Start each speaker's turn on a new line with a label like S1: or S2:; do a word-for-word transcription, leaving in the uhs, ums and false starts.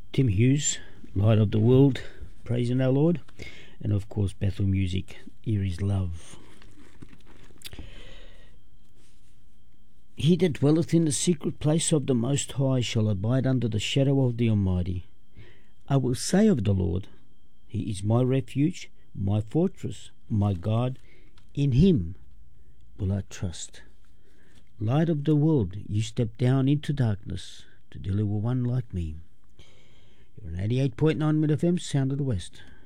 S1: Tim Hughes, Light of the World, Praising Our Lord. And of course, Bethel Music, Here is Love. He that dwelleth in the secret place of the Most High shall abide under the shadow of the Almighty. I will say of the Lord, He is my refuge, my fortress, my God. In Him will I trust. Light of the world, you step down into darkness to deliver one like me. You're on eighty-eight point nine Mid F M, Sound of the West.